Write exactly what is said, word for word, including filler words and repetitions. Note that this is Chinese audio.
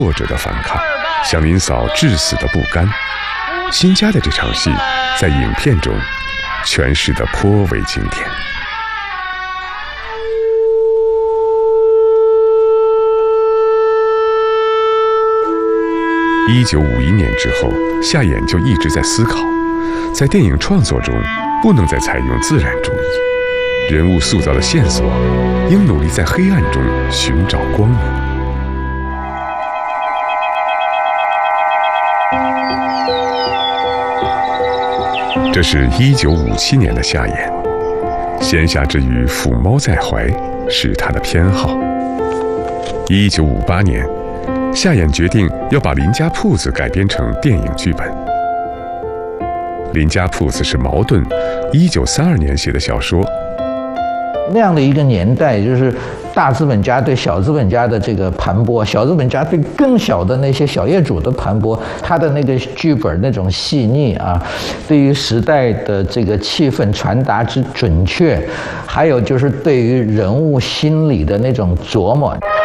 弱者的反抗，祥林嫂至死的不甘。辛家的这场戏在影片中诠释得颇为经典。一九五一年之后，夏衍就一直在思考，在电影创作中不能再采用自然主义，人物塑造的线索应努力在黑暗中寻找光明。这是一九五七年的夏衍，闲暇之余抚猫在怀是他的偏好。一九五八年，夏衍决定要把《林家铺子》改编成电影剧本。《林家铺子》是茅盾一九三二年写的小说。 那样的一个年代，就是大资本家对小资本家的这个盘剥，小资本家对更小的那些小业主的盘剥，他的那个剧本那种细腻啊，对于时代的这个气氛传达之准确，还有就是对于人物心理的那种琢磨。